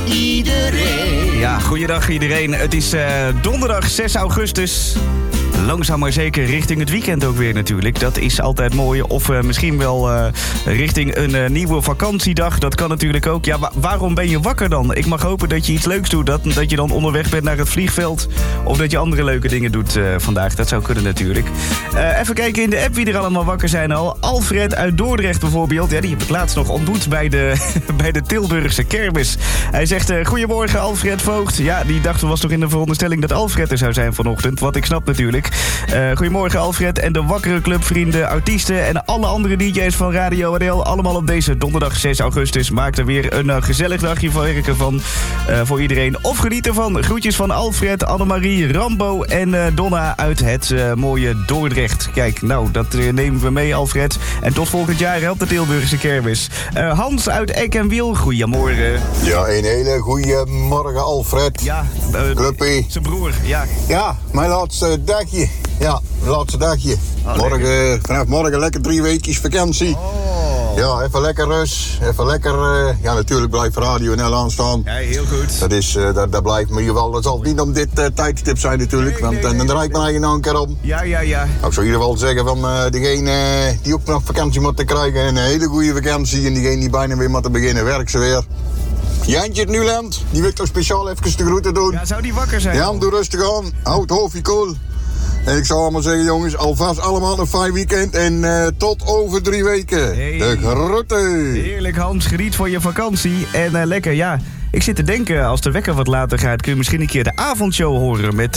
iedereen. Ja, goeiedag iedereen. Het is donderdag 6 augustus. Langzaam maar zeker richting het weekend ook weer natuurlijk. Dat is altijd mooi. Of misschien wel richting een nieuwe vakantiedag. Dat kan natuurlijk ook. Ja, waarom ben je wakker dan? Ik mag hopen dat je iets leuks doet. Dat je dan onderweg bent naar het vliegveld. Of dat je andere leuke dingen doet vandaag. Dat zou kunnen natuurlijk. Even kijken in de app wie er allemaal wakker zijn al. Alfred uit Dordrecht bijvoorbeeld. Ja, die heb ik laatst nog ontmoet bij de Tilburgse kermis. Hij zegt, goedemorgen Alfred Voogd. Ja, die was toch in de veronderstelling dat Alfred er zou zijn vanochtend. Wat ik snap natuurlijk. Goedemorgen Alfred en de wakkere clubvrienden, artiesten en alle andere DJ's van Radio ADL. Allemaal op deze donderdag 6 augustus. Maak er weer een gezellig dagje van voor iedereen. Of geniet ervan. Groetjes van Alfred, Annemarie, Rambo en Donna uit het mooie Dordrecht. Kijk, nou, dat nemen we mee Alfred. En tot volgend jaar helpt de Tilburgse kermis. Hans uit Eck en Wiel, goedemorgen. Ja, een hele goede morgen Alfred. Ja, Cluppie. Zijn broer, ja. Ja, mijn laatste dagje. Ja, mijn laatste dagje. Vanaf morgen lekker 3 weekjes vakantie. Oh. Ja, even lekker rust. Even lekker... ja, natuurlijk blijft Radio NL aanstaan. Ja, heel goed. Dat is... dat blijft me hier wel... Dat zal niet om dit tijdstip zijn natuurlijk. Nee, want dan draai ik mijn eigen nou een keer om. Ja. Nou, ik zou in ieder geval zeggen van degene die ook nog vakantie moet krijgen. Een hele goede vakantie. En diegene die bijna weer moet beginnen, werk ze weer. Jantje het Nuland, die wil ik toch speciaal even de groeten doen. Ja, zou die wakker zijn? Jan, doe rustig aan. Houd het hoofdje koel. En ik zou allemaal zeggen, jongens, alvast allemaal een fijn weekend. En tot over 3 weken. Hey. De groeten. Heerlijk Hans, geniet van je vakantie. En lekker, ja. Ik zit te denken, als de wekker wat later gaat... kun je misschien een keer de avondshow horen met...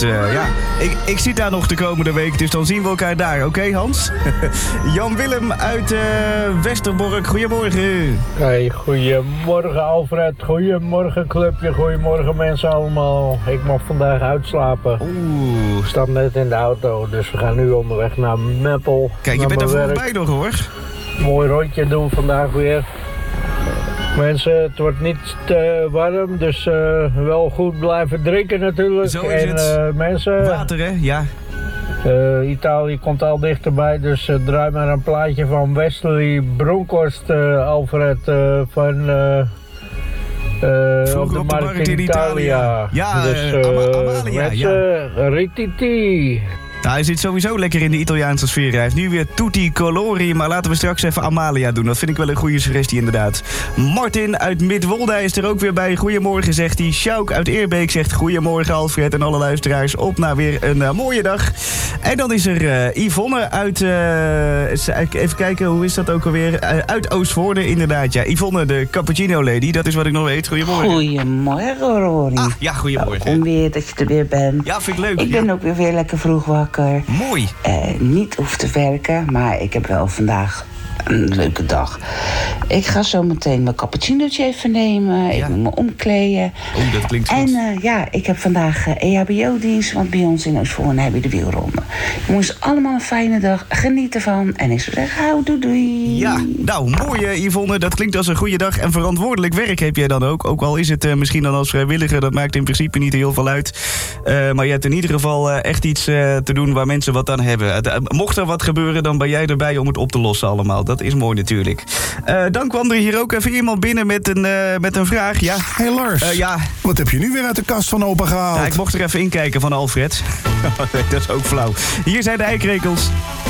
Ik zit daar nog de komende week, dus dan zien we elkaar daar. Oké, Hans? Jan Willem uit Westerbork, goedemorgen. Hey, goedemorgen Alfred, goedemorgen clubje, goedemorgen mensen allemaal. Ik mag vandaag uitslapen. Oeh. Ik sta net in de auto, dus we gaan nu onderweg naar Meppel. Kijk, je bent er voorbij nog hoor. Mooi rondje doen vandaag weer. Mensen, het wordt niet te warm, dus wel goed blijven drinken natuurlijk. Zo is het. Mensen, water hè, ja. Italië komt al dichterbij, dus draai maar een plaatje van Wesley Bronkhorst, Alfred, van... op de markt in Italië. Ja, dus, Amalia, mensen, rititi. Nou, hij zit sowieso lekker in de Italiaanse sfeer. Hij heeft nu weer tutti colori, maar laten we straks even Amalia doen. Dat vind ik wel een goede suggestie inderdaad. Martin uit Midwolda is er ook weer bij. Goedemorgen, zegt hij. Sjouk uit Eerbeek zegt goedemorgen Alfred en alle luisteraars. Op naar weer een mooie dag. En dan is er Yvonne uit... even kijken, hoe is dat ook alweer? Uit Oostvoorne, inderdaad. Ja, Yvonne, de cappuccino lady. Dat is wat ik nog weet. Goedemorgen. Goedemorgen, Rory. Ah, ja, goedemorgen. Welkom weer dat je er weer bent. Ja, vind ik leuk. Ik ben ook weer lekker vroeg wakker. Mooi. Niet hoef te werken, maar ik heb wel vandaag een leuke dag. Ik ga zo meteen mijn cappuccinootje even nemen. Ja. Ik moet me omkleden. Oeh, dat klinkt goed. En ik heb vandaag EHBO-dienst, want bij ons in Oostvoorne heb je de wielronde. Jongens, allemaal een fijne dag. Geniet ervan. En ik zou zeggen, hou, doei. Ja, nou, mooi Yvonne. Dat klinkt als een goede dag. En verantwoordelijk werk heb jij dan ook. Ook al is het misschien dan als vrijwilliger. Dat maakt in principe niet heel veel uit. Maar je hebt in ieder geval echt iets te doen waar mensen wat aan hebben. Mocht er wat gebeuren, dan ben jij erbij om het op te lossen allemaal. Dat is mooi natuurlijk. Dan kwam er hier ook even iemand binnen met een vraag. Ja. Hey Lars, ja. Wat heb je nu weer uit de kast van opa gehaald? Ja, ik mocht er even inkijken van Alfred. Dat is ook flauw. Hier zijn de eikrekels.